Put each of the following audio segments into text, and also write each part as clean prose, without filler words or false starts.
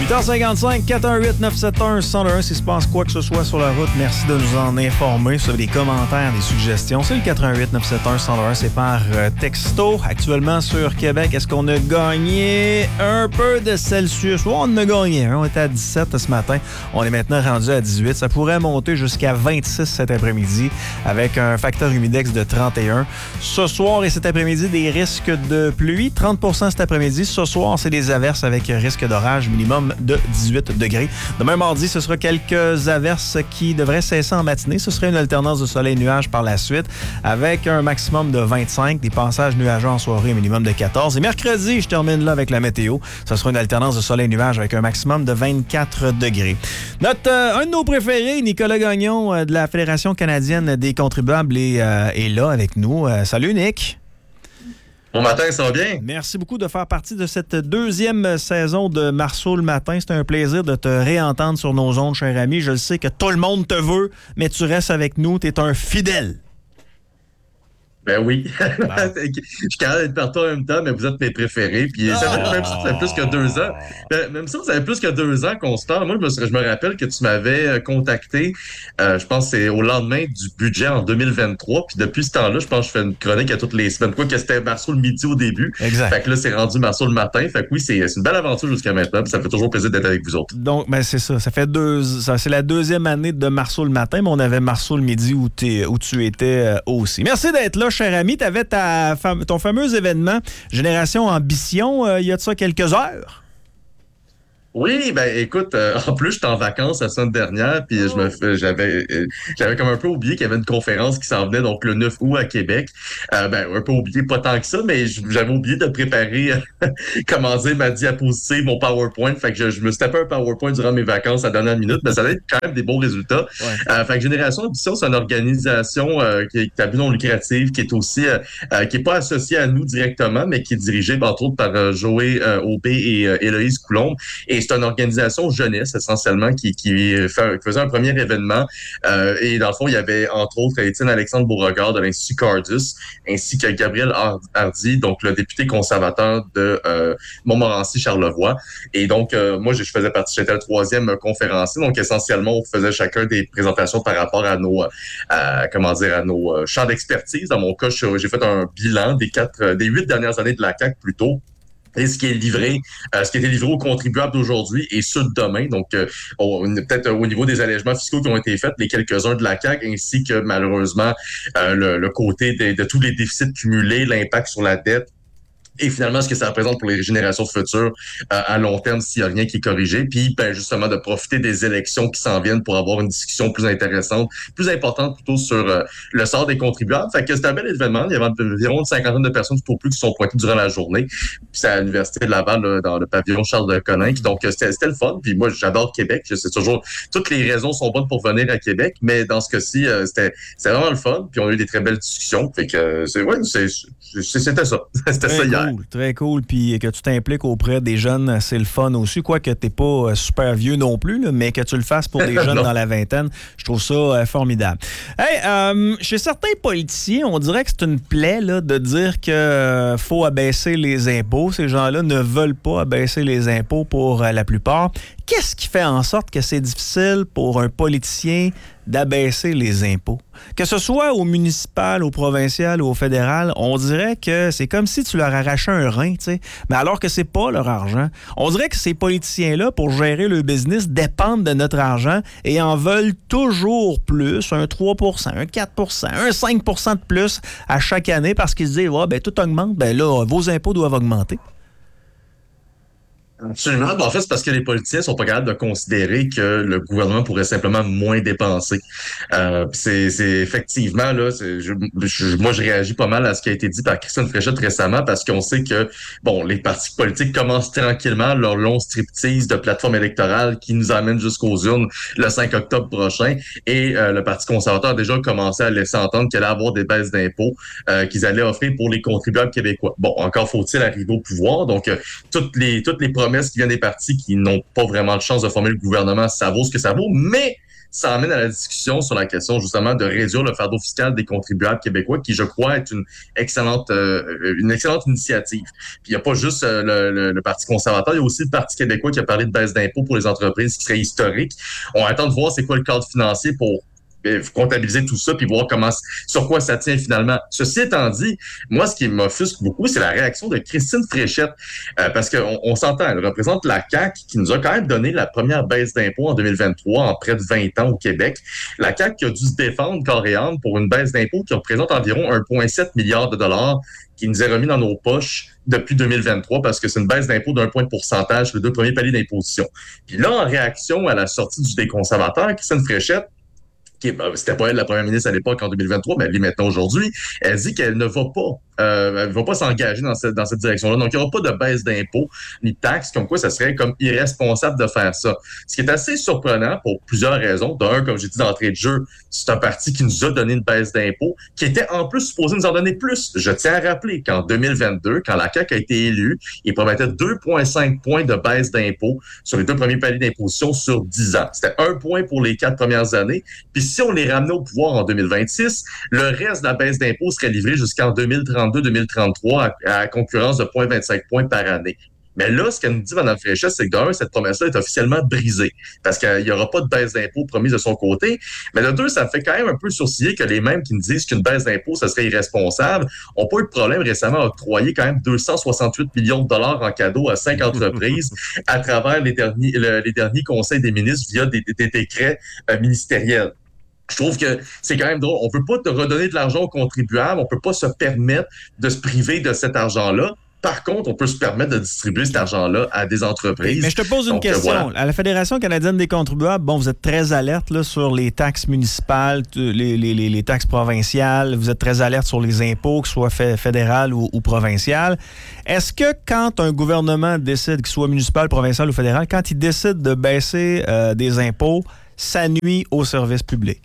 8h55, 418-971-1001. Si se passe quoi que ce soit sur la route, merci de nous en informer. Si vous avez des commentaires, des suggestions, c'est le 418-971-1001. C'est par texto. Actuellement sur Québec, est-ce qu'on a gagné un peu de Celsius? Oh, on en a gagné un. On était à 17 ce matin. On est maintenant rendu à 18. Ça pourrait monter jusqu'à 26 cet après-midi avec un facteur humidex de 31. Ce soir et cet après-midi, des risques de pluie. 30% cet après-midi. Ce soir, c'est des averses avec risque d'orage minimum de 18 degrés. Demain mardi, ce sera quelques averses qui devraient cesser en matinée. Ce serait une alternance de soleil-nuage par la suite avec un maximum de 25, des passages nuageux en soirée, un minimum de 14. Et mercredi, je termine là avec la météo. Ce sera une alternance de soleil-nuage avec un maximum de 24 degrés. Un de nos préférés, Nicolas Gagnon de la Fédération canadienne des contribuables est là avec nous. Salut Nick! Bon matin, ça va bien? Merci beaucoup de faire partie de cette deuxième saison de Marceau le matin. C'est un plaisir de te réentendre sur nos ondes, cher ami. Je le sais que tout le monde te veut, mais tu restes avec nous. Tu es un fidèle. Ben oui. Je suis capable d'être partout en même temps, mais vous êtes mes préférés. Puis ça fait même ça fait plus que 2 ans. Même ça, ça fait plus que 2 ans qu'on se parle. Moi, je me rappelle que tu m'avais contacté, je pense que c'est au lendemain du budget en 2023. Puis depuis ce temps-là, je pense que je fais une chronique à toutes les semaines. Quoi que c'était Marceau le midi au début. Exact. Fait que là, c'est rendu Marceau le matin. Fait que oui, c'est une belle aventure jusqu'à maintenant. Puis ça fait toujours plaisir d'être avec vous autres. Donc, ben c'est ça. C'est la deuxième année de Marceau le matin, mais on avait Marceau le midi où tu étais aussi. Merci d'être là, cher ami. Tu avais ton fameux événement Génération Ambition il y a de ça quelques heures. Oui, ben écoute, en plus, j'étais en vacances la semaine dernière, puis j'avais comme un peu oublié qu'il y avait une conférence qui s'en venait, donc le 9 août à Québec. Un peu oublié, pas tant que ça, mais j'avais oublié de préparer, comment dire, ma diapositive, mon PowerPoint. Fait que je me suis tapé un PowerPoint durant mes vacances à la dernière minute, mais ça allait être quand même des bons résultats. Ouais. Fait que Génération Ambition, c'est une organisation qui est à but non lucratif, qui est aussi, qui est pas associée à nous directement, mais qui est dirigée, entre autres, par Joé Aubé et Héloïse Coulombe. Et c'est une organisation jeunesse, essentiellement, qui faisait un premier événement. Et dans le fond, il y avait, entre autres, Étienne-Alexandre Beauregard de l'Institut Cardus, ainsi que Gabriel Hardy, donc le député conservateur de Montmorency-Charlevoix. Et donc, moi, je faisais partie, j'étais le troisième conférencier. Donc, essentiellement, on faisait chacun des présentations par rapport à nos champs d'expertise. Dans mon cas, j'ai fait un bilan des 8 dernières années de la CAQ plutôt. Et ce qui est livré, ce qui a été livré aux contribuables d'aujourd'hui et ceux de demain. Donc, peut-être au niveau des allègements fiscaux qui ont été faits, les quelques-uns de la CAQ, ainsi que malheureusement le côté de tous les déficits cumulés, l'impact sur la dette. Et finalement, ce que ça représente pour les générations futures à long terme s'il n'y a rien qui est corrigé. Puis, justement, de profiter des élections qui s'en viennent pour avoir une discussion plus intéressante, plus importante plutôt sur le sort des contribuables. Fait que c'était un bel événement. Il y avait environ une cinquantaine de personnes pour plus qui sont pointées durant la journée. Puis c'est à l'Université de Laval, là, dans le pavillon Charles-de-Coninck. Donc, c'était le fun. Puis moi, j'adore Québec. C'est toujours... Toutes les raisons sont bonnes pour venir à Québec. Mais dans ce cas-ci, c'était vraiment le fun. Puis on a eu des très belles discussions. Fait que c'était ça. C'était ça hier. Cool, très cool. Puis que tu t'impliques auprès des jeunes, c'est le fun aussi. Quoique tu n'es pas super vieux non plus, là, mais que tu le fasses pour des jeunes dans la vingtaine, je trouve ça formidable. Hey, chez certains politiciens, on dirait que c'est une plaie là, de dire qu'il faut abaisser les impôts. Ces gens-là ne veulent pas abaisser les impôts pour la plupart. Qu'est-ce qui fait en sorte que c'est difficile pour un politicien d'abaisser les impôts? Que ce soit au municipal, au provincial ou au fédéral, on dirait que c'est comme si tu leur arrachais un rein, tu sais. Mais alors que c'est pas leur argent. On dirait que ces politiciens-là, pour gérer le business, dépendent de notre argent et en veulent toujours plus, un 3%, un 4%, un 5% de plus à chaque année parce qu'ils se disent « tout augmente, là, vos impôts doivent augmenter ». Absolument. En fait, c'est parce que les politiciens sont pas capables de considérer que le gouvernement pourrait simplement moins dépenser. C'est effectivement là. Moi, je réagis pas mal à ce qui a été dit par Christine Fréchette récemment parce qu'on sait que les partis politiques commencent tranquillement leur long striptease de plateforme électorale qui nous amène jusqu'aux urnes le 5 octobre prochain. Et le Parti conservateur a déjà commencé à laisser entendre qu'il allait avoir des baisses d'impôts qu'ils allaient offrir pour les contribuables québécois. Bon, encore faut-il arriver au pouvoir. Donc, toutes les promesses qui viennent des partis qui n'ont pas vraiment de chance de former le gouvernement, ça vaut ce que ça vaut, mais ça amène à la discussion sur la question justement de réduire le fardeau fiscal des contribuables québécois, qui je crois est une excellente initiative. Puis il n'y a pas juste le Parti conservateur, il y a aussi le Parti québécois qui a parlé de baisse d'impôts pour les entreprises qui serait historique. On attend de voir c'est quoi le cadre financier pour comptabiliser tout ça puis voir sur quoi ça tient finalement. Ceci étant dit, moi, ce qui m'offusque beaucoup, c'est la réaction de Christine Fréchette, parce qu'on s'entend, elle représente la CAQ qui nous a quand même donné la première baisse d'impôts en 2023 en près de 20 ans au Québec. La CAQ qui a dû se défendre corps et âme pour une baisse d'impôts qui représente environ 1,7 milliard de dollars qui nous est remis dans nos poches depuis 2023 parce que c'est une baisse d'impôt d'un point de pourcentage sur les 2 premiers paliers d'imposition. Puis là, en réaction à la sortie du déconservateur, Christine Fréchette, c'était pas elle la première ministre à l'époque en 2023, mais elle l'est maintenant aujourd'hui. Elle dit qu'elle ne va pas s'engager dans cette direction-là. Donc, il n'y aura pas de baisse d'impôts ni de taxes, comme quoi ça serait comme irresponsable de faire ça. Ce qui est assez surprenant pour plusieurs raisons. D'un, comme j'ai dit d'entrée de jeu, c'est un parti qui nous a donné une baisse d'impôts, qui était en plus supposé nous en donner plus. Je tiens à rappeler qu'en 2022, quand la CAQ a été élue, il promettait 2,5 points de baisse d'impôts sur les 2 premiers paliers d'imposition sur 10 ans. C'était 1 point pour les 4 premières années. Puis si on les ramenait au pouvoir en 2026, le reste de la baisse d'impôts serait livré jusqu'en 2032-2033 à concurrence de 0,25 points par année. Mais là, ce qu'elle nous dit, Mme Fréchette, c'est que d'un, cette promesse-là est officiellement brisée parce qu'il n'y aura pas de baisse d'impôts promise de son côté. Mais de deux, ça me fait quand même un peu sourciller que les mêmes qui nous disent qu'une baisse d'impôts, ça serait irresponsable, n'ont pas eu de problème récemment à octroyer quand même 268 millions de dollars en cadeaux à 5 entreprises à travers les derniers conseils des ministres via des décrets ministériels. Je trouve que c'est quand même drôle. On peut pas te redonner de l'argent aux contribuables. On peut pas se permettre de se priver de cet argent-là. Par contre, on peut se permettre de distribuer cet argent-là à des entreprises. Mais je te pose une question. Voilà. À la Fédération canadienne des contribuables, bon, vous êtes très alerte là, sur les taxes municipales, les taxes provinciales. Vous êtes très alerte sur les impôts, que ce soit fédéral ou provincial. Est-ce que quand un gouvernement décide, qu'il soit municipal, provincial ou fédéral, quand il décide de baisser des impôts, ça nuit au service public?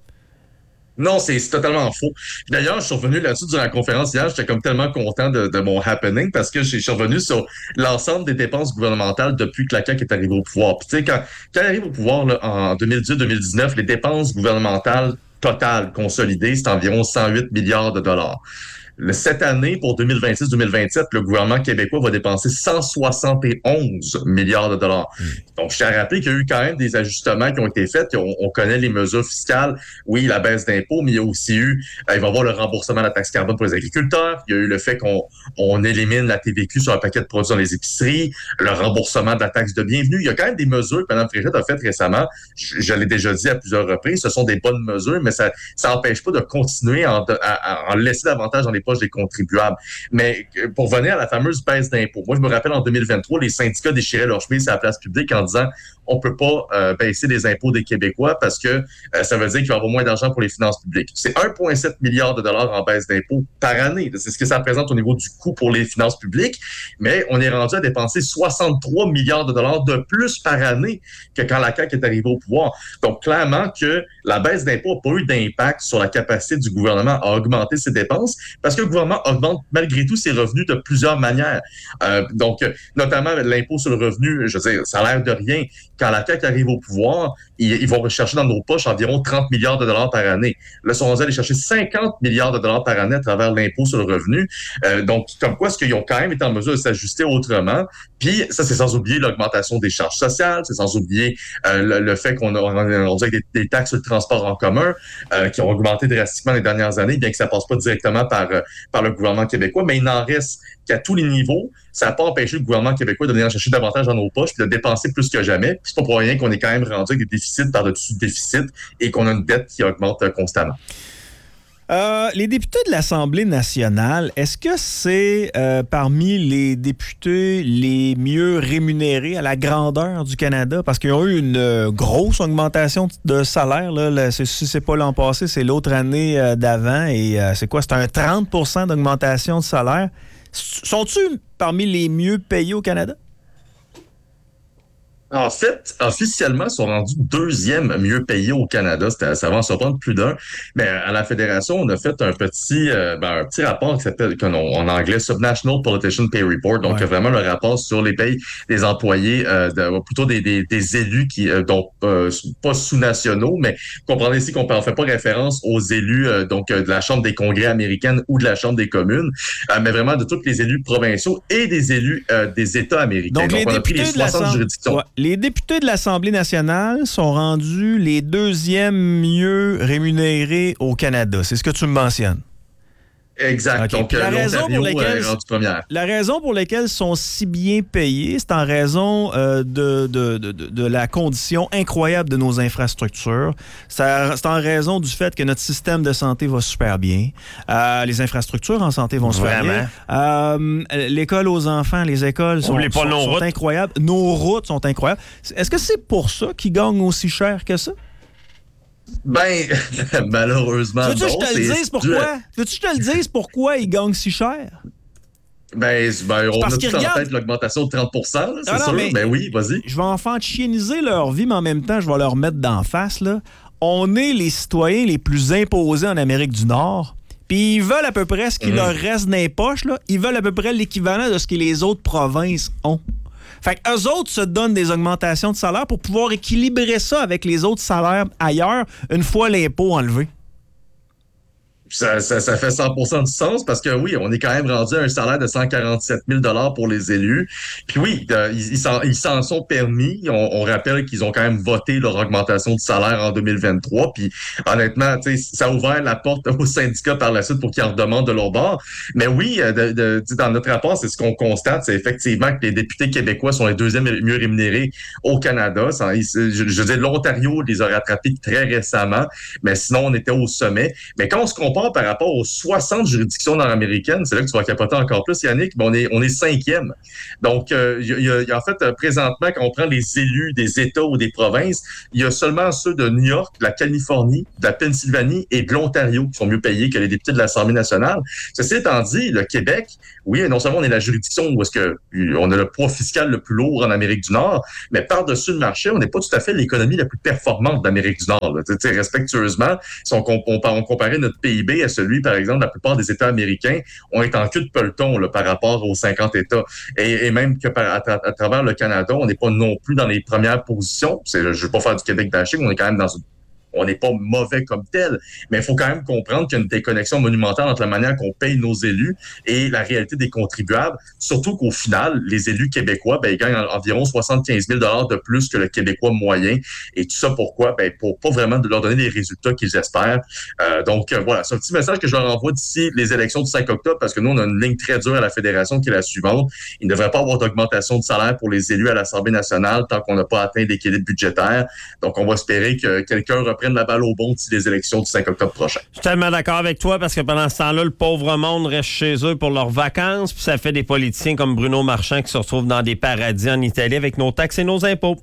Non, c'est totalement faux. D'ailleurs, je suis revenu là-dessus durant la conférence hier. J'étais comme tellement content de mon happening parce que je suis revenu sur l'ensemble des dépenses gouvernementales depuis que la CAQ est arrivée au pouvoir. Puis tu sais, quand elle arrive au pouvoir là, en 2018-2019, les dépenses gouvernementales totales consolidées, c'est environ 108 milliards de dollars. Cette année, pour 2026-2027, le gouvernement québécois va dépenser 171 milliards de dollars. Donc, je tiens à rappeler qu'il y a eu quand même des ajustements qui ont été faits. On connaît les mesures fiscales. Oui, la baisse d'impôts, mais il y a aussi eu, il va y avoir le remboursement de la taxe carbone pour les agriculteurs. Il y a eu le fait qu'on élimine la TVQ sur un paquet de produits dans les épiceries, le remboursement de la taxe de bienvenue. Il y a quand même des mesures que Mme Fréchette a faites récemment. Je l'ai déjà dit à plusieurs reprises. Ce sont des bonnes mesures, mais ça n'empêche pas de continuer à en laisser davantage dans les poches des contribuables. Mais pour venir à la fameuse baisse d'impôts, moi, je me rappelle en 2023, les syndicats déchiraient leur chemise à la place publique en disant on peut pas baisser les impôts des Québécois parce que ça veut dire qu'il va y avoir moins d'argent pour les finances publiques. C'est 1,7 milliard de dollars en baisse d'impôts par année. C'est ce que ça représente au niveau du coût pour les finances publiques, mais on est rendu à dépenser 63 milliards de dollars de plus par année que quand la CAQ est arrivée au pouvoir. Donc, clairement que la baisse d'impôts n'a pas eu d'impact sur la capacité du gouvernement à augmenter ses dépenses parce que le gouvernement augmente malgré tout ses revenus de plusieurs manières. Donc, notamment l'impôt sur le revenu, je veux dire, ça a l'air de rien. Quand la CAQ arrive au pouvoir, ils vont rechercher dans nos poches environ 30 milliards de dollars par année. Là, ils sont allés chercher 50 milliards de dollars par année à travers l'impôt sur le revenu. Donc, comme quoi est-ce qu'ils ont quand même été en mesure de s'ajuster autrement. Puis, ça, c'est sans oublier l'augmentation des charges sociales, c'est sans oublier le fait qu'on a rendu avec des taxes sur le transport en commun qui ont augmenté drastiquement les dernières années, bien que ça passe pas directement par le gouvernement québécois, mais il n'en reste qu'à tous les niveaux, ça n'a pas empêché le gouvernement québécois de venir en chercher davantage dans nos poches et de dépenser plus que jamais. Puis c'est pas pour rien qu'on est quand même rendu avec des déficits par-dessus déficits et qu'on a une dette qui augmente constamment. Les députés de l'Assemblée nationale, est-ce que c'est parmi les députés les mieux rémunérés à la grandeur du Canada? Parce qu'ils ont eu une grosse augmentation de salaire. Là. Si c'est pas l'an passé, c'est l'autre année d'avant. Et c'est quoi? C'est un 30 % d'augmentation de salaire. Sont-ils parmi les mieux payés au Canada? En fait, officiellement, ils sont rendus deuxième mieux payé au Canada. Ça va en surprendre plus d'un. Mais à la Fédération, on a fait un petit rapport qui s'appelle, en anglais, Subnational Politician Pay Report. Donc, Ouais. vraiment le rapport sur les payes des employés, plutôt des élus pas sous-nationaux, mais comprenez ici qu'on ne fait pas référence aux élus de la Chambre des congrès américaine ou de la Chambre des communes, mais vraiment de tous les élus provinciaux et des élus des États américains. Donc, les on a pris les députés 60 juridictions. Ouais. Les députés de l'Assemblée nationale sont rendus les deuxièmes mieux rémunérés au Canada. C'est ce que tu me mentionnes. Exact. Okay. Donc, la raison pour laquelle est rendu première. La raison pour laquelle ils sont si bien payés, c'est en raison de la condition incroyable de nos infrastructures. C'est en raison du fait que notre système de santé va super bien. Les infrastructures en santé vont super bien. L'école aux enfants, les écoles sont incroyables. Nos routes sont incroyables. Est-ce que c'est pour ça qu'ils gagnent aussi cher que ça? Ben, malheureusement, Veux-tu que je te le dise pourquoi? Veux-tu que je te le dise pourquoi ils gagnent si cher? On a tout en tête l'augmentation de 30 là, c'est sûr. Mais oui, vas-y. Je vais en faire chieniser leur vie, mais en même temps, je vais leur mettre d'en face, là. On est les citoyens les plus imposés en Amérique du Nord. Puis ils veulent à peu près ce qui leur reste dans les poches, là. Ils veulent à peu près l'équivalent de ce que les autres provinces ont. Fait qu'eux autres se donnent des augmentations de salaire pour pouvoir équilibrer ça avec les autres salaires ailleurs une fois l'impôt enlevé. Ça fait 100% du sens parce que oui, on est quand même rendu à un salaire de 147 000 $ pour les élus. Puis oui, ils s'en sont permis. On rappelle qu'ils ont quand même voté leur augmentation de salaire en 2023. Puis honnêtement, ça a ouvert la porte aux syndicats par la suite pour qu'ils en redemandent de leur bord. Mais oui, dans notre rapport, c'est ce qu'on constate, c'est effectivement que les députés québécois sont les deuxièmes mieux rémunérés au Canada. Je veux dire, l'Ontario les a rattrapés très récemment, mais sinon, on était au sommet. Mais quand on se compare par rapport aux 60 juridictions nord-américaines, c'est là que tu vas capoter encore plus, Yannick, mais on est cinquième. Donc, il y a en fait, présentement, quand on prend les élus des États ou des provinces, il y a seulement ceux de New York, de la Californie, de la Pennsylvanie et de l'Ontario qui sont mieux payés que les députés de l'Assemblée nationale. Ceci étant dit, le Québec, oui, non seulement on est la juridiction où est-ce que on a le poids fiscal le plus lourd en Amérique du Nord, mais par-dessus le marché, on n'est pas tout à fait l'économie la plus performante d'Amérique du Nord. Respectueusement, si on comparait notre PIB à celui, par exemple, de la plupart des États américains, on est en queue de peloton là, par rapport aux 50 États. Et même que à travers le Canada, on n'est pas non plus dans les premières positions. Je ne veux pas faire du Québec bashing, on est quand même on n'est pas mauvais comme tel, mais il faut quand même comprendre qu'il y a une déconnexion monumentale entre la manière qu'on paye nos élus et la réalité des contribuables, surtout qu'au final, les élus québécois, ils gagnent environ 75 000 $ de plus que le Québécois moyen. Et tout ça pourquoi? Pour pas vraiment leur donner les résultats qu'ils espèrent. Voilà, c'est un petit message que je leur envoie d'ici les élections du 5 octobre, parce que nous, on a une ligne très dure à la Fédération qui est la suivante. Il ne devrait pas avoir d'augmentation de salaire pour les élus à l'Assemblée nationale tant qu'on n'a pas atteint l'équilibre budgétaire. Donc, on va espérer que quelqu'un reprenne la balle au bon d'ici les élections du 5 octobre prochain. Je suis tellement d'accord avec toi parce que pendant ce temps-là, le pauvre monde reste chez eux pour leurs vacances, puis ça fait des politiciens comme Bruno Marchand qui se retrouvent dans des paradis en Italie avec nos taxes et nos impôts.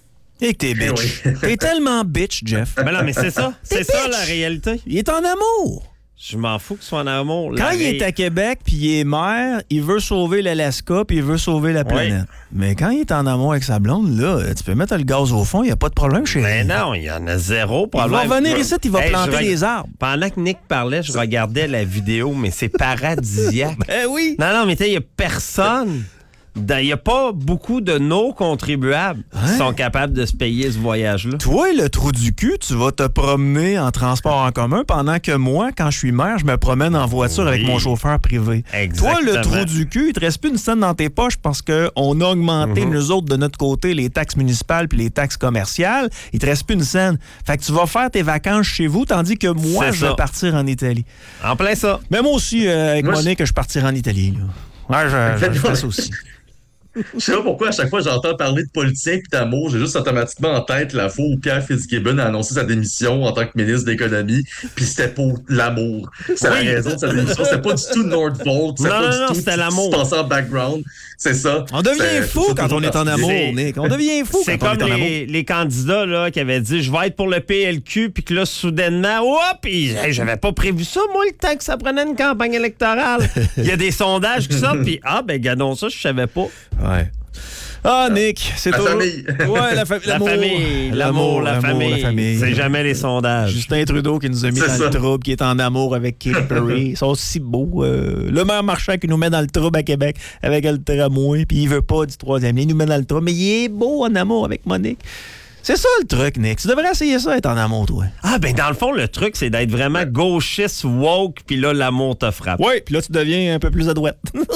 Et que t'es bitch. Oui. T'es tellement bitch, Jeff. Ben non, mais c'est ça. C'est ça la réalité. Il est en amour. Je m'en fous qu'il soit en amour. Quand il est à Québec puis il est maire, il veut sauver l'Alaska puis il veut sauver la planète. Oui. Mais quand il est en amour avec sa blonde, là, tu peux mettre le gaz au fond, il n'y a pas de problème chez lui. Mais non, il y en a zéro problème. Il va revenir ici, il va planter des arbres. Pendant que Nick parlait, je regardais la vidéo, mais c'est paradisiaque. Ben oui. Non, mais il n'y a personne. Il n'y a pas beaucoup de nos contribuables qui sont capables de se payer ce voyage-là. Toi, le trou du cul, tu vas te promener en transport en commun pendant que moi, quand je suis maire, je me promène en voiture avec mon chauffeur privé. Exactement. Toi, le trou du cul, il te reste plus une scène dans tes poches parce qu'on a augmenté, nous autres, de notre côté, les taxes municipales puis les taxes commerciales. Il te reste plus une scène. Fait que tu vas faire tes vacances chez vous, tandis que moi, je vais partir en Italie. En plein ça. Mais moi aussi, avec Monique, je partirai en Italie. Là. Ouais, je fais ça aussi. Je sais pas pourquoi à chaque fois j'entends parler de politicien et d'amour, j'ai juste automatiquement en tête la fois où Pierre Fitzgibbon a annoncé sa démission en tant que ministre de l'économie, puis c'était pour l'amour. C'est la raison de sa démission. C'était pas du tout Nordvolt, c'était pas du tout c'était l'amour. Ce qui se passait en background. C'est ça. On devient fou quand on est en amour, Nick. On devient fou quand on est en amour. C'est comme les candidats là, qui avaient dit « Je vais être pour le PLQ », puis que là, soudainement, j'avais pas prévu ça, moi, le temps que ça prenait une campagne électorale. Il y a des sondages qui sortent, puis gardons ça, je savais pas. Ouais. Ah, Nick, c'est La toujours... famille. Ouais, la famille. L'amour, la famille. C'est jamais les sondages. Justin Trudeau qui nous a mis dans le trouble, qui est en amour avec Katy Perry. Ils sont si beaux. Le maire Marchand qui nous met dans le trouble à Québec avec le tramway, puis il veut pas du troisième lien. Il nous met dans le trouble, mais il est beau en amour avec Monique. C'est ça le truc, Nick. Tu devrais essayer ça, être en amour, toi. Ah, ben dans le fond, le truc, c'est d'être vraiment gauchiste, woke, puis là, l'amour te frappe. Oui, puis là, tu deviens un peu plus à droite.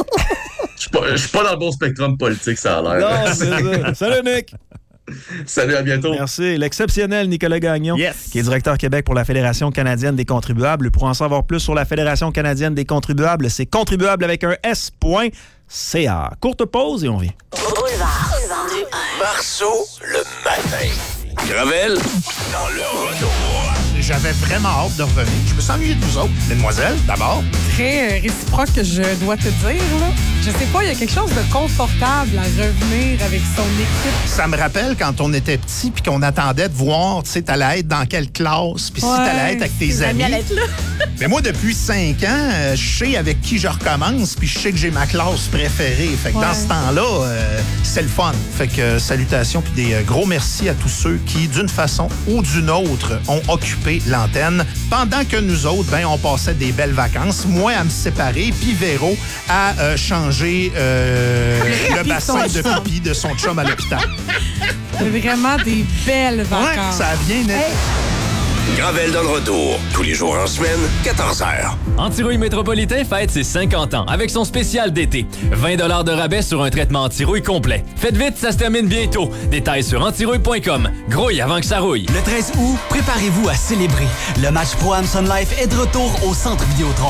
Je suis pas dans le bon spectrum politique, ça a l'air. Non, c'est ça. Salut, Nick. Salut, à bientôt. Merci. L'exceptionnel Nicolas Gagnon, qui est directeur Québec pour la Fédération canadienne des contribuables. Pour en savoir plus sur la Fédération canadienne des contribuables, c'est contribuable avec un S.ca. Courte pause et on vient. Boulevard. Marceau, le matin. Gravel, dans le retour. J'avais vraiment hâte de revenir. Je me sens ennuyé de vous autres. Mesdemoiselles, d'abord. Très réciproque, je dois te dire. Là. Je sais pas, il y a quelque chose de confortable à revenir avec son équipe. Ça me rappelle quand on était petit puis qu'on attendait de voir, tu sais, t'allais être dans quelle classe, puis si t'allais être avec tes amis. Mais moi, depuis 5 ans, je sais avec qui je recommence, puis je sais que j'ai ma classe préférée. Fait que dans ce temps-là, c'est le fun. Fait que salutations, puis des gros merci à tous ceux qui, d'une façon ou d'une autre, ont occupé l'antenne. Pendant que nous autres, on passait des belles vacances. Moi, à me séparer, puis Véro à changer le bassin de pipi de son chum à l'hôpital. C'est vraiment des belles vacances. Ouais, ça a bien été. Gravel dans le retour, tous les jours en semaine, 14h. Antirouille Métropolitain fête ses 50 ans avec son spécial d'été. 20 $ de rabais sur un traitement antirouille complet. Faites vite, ça se termine bientôt. Détails sur antirouille.com. Grouille avant que ça rouille. Le 13 août, préparez-vous à célébrer. Le match Pro-Am Sun Life est de retour au Centre Vidéotron.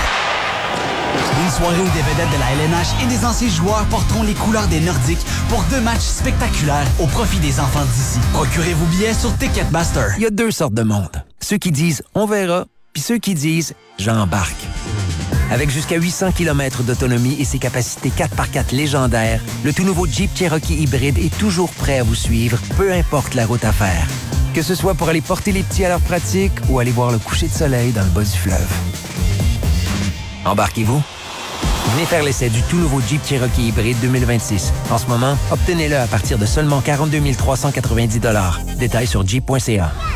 Une soirée où des vedettes de la LNH et des anciens joueurs porteront les couleurs des Nordiques pour 2 matchs spectaculaires au profit des enfants d'ici. Procurez vos billets sur Ticketmaster. Il y a 2 sortes de monde. Ceux qui disent « on verra » puis ceux qui disent « j'embarque ». Avec jusqu'à 800 km d'autonomie et ses capacités 4x4 légendaires, le tout nouveau Jeep Cherokee hybride est toujours prêt à vous suivre, peu importe la route à faire. Que ce soit pour aller porter les petits à leur pratique ou aller voir le coucher de soleil dans le bas du fleuve. Embarquez-vous? Venez faire l'essai du tout nouveau Jeep Cherokee hybride 2026. En ce moment, obtenez-le à partir de seulement 42 390 $. Détails sur jeep.ca.